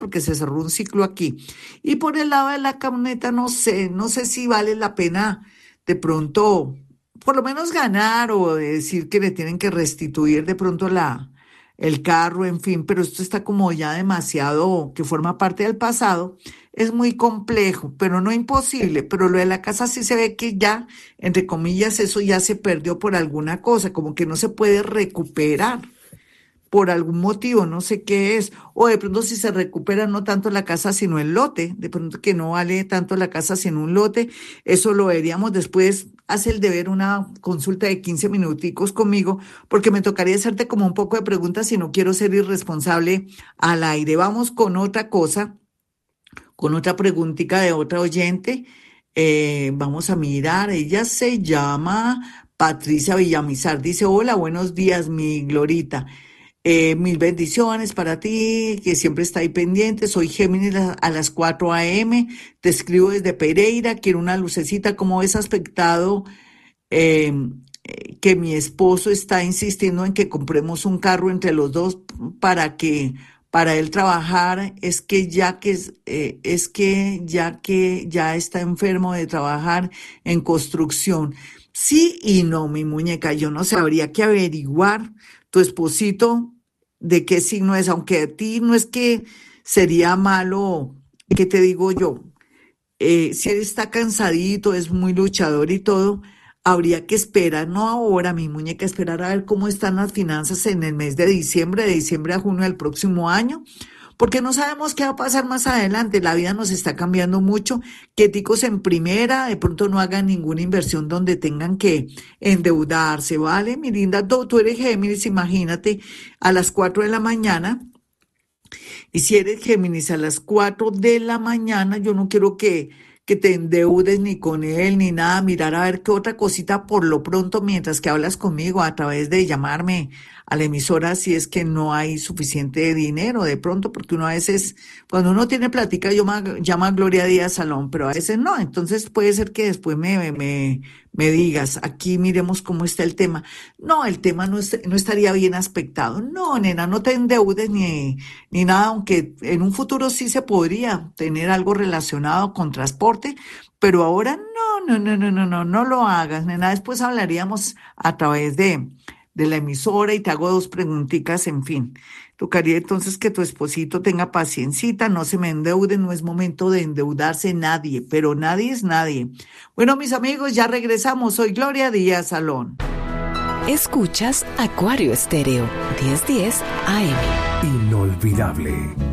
porque se cerró un ciclo aquí. Y por el lado de la camioneta, no sé si vale la pena de pronto, por lo menos ganar o decir que le tienen que restituir de pronto el carro, en fin, pero esto está como ya demasiado, que forma parte del pasado. Es muy complejo, pero no imposible. Pero lo de la casa sí se ve que ya, entre comillas, eso ya se perdió por alguna cosa, como que no se puede recuperar por algún motivo, no sé qué es, o de pronto si se recupera no tanto la casa sino el lote, de pronto que no vale tanto la casa sino un lote, eso lo veríamos después, hace el deber una consulta de 15 minuticos conmigo, porque me tocaría hacerte como un poco de preguntas si no quiero ser irresponsable al aire. Vamos con otra cosa, con otra preguntita de otra oyente. Vamos a mirar, ella se llama Patricia Villamizar, dice, hola, buenos días, mi Glorita. Mil bendiciones para ti, que siempre está ahí pendiente. Soy Géminis a las 4 a.m. Te escribo desde Pereira. Quiero una lucecita. ¿Cómo ves aspectado eh, que mi esposo está insistiendo en que compremos un carro entre los dos para él trabajar? Es que ya está enfermo de trabajar en construcción. Sí y no, mi muñeca. Yo no sé, habría que averiguar tu esposito de qué signo es, aunque a ti no es que sería malo, ¿qué te digo yo? Si él está cansadito, es muy luchador y todo, habría que esperar, no ahora, mi muñeca, esperar a ver cómo están las finanzas en el mes de diciembre a junio del próximo año, porque no sabemos qué va a pasar más adelante. La vida nos está cambiando mucho. Quieticos en primera, de pronto no hagan ninguna inversión donde tengan que endeudarse, ¿vale? Mi linda, tú eres Géminis, imagínate, a las 4 de la mañana. Y si eres Géminis a las 4 de la mañana, yo no quiero que te endeudes ni con él ni nada. Mirar a ver qué otra cosita por lo pronto mientras que hablas conmigo a través de llamarme a la emisora si es que no hay suficiente dinero de pronto, porque uno a veces, cuando uno tiene plática, llama a Gloria Díaz Salón, pero a veces no. Entonces puede ser que después me digas, aquí miremos cómo está el tema. No, el tema no estaría bien aspectado. No, nena, no te endeudes ni nada, aunque en un futuro sí se podría tener algo relacionado con transporte, pero ahora no lo hagas, nena. Después hablaríamos a través de la emisora y te hago dos preguntitas, en fin. Tocaría entonces que tu esposito tenga paciencita, no se me endeude, no es momento de endeudarse nadie, pero nadie es nadie. Bueno, mis amigos, ya regresamos. Soy Gloria Díaz Salón. Escuchas Acuario Estéreo, 1010 AM. Inolvidable.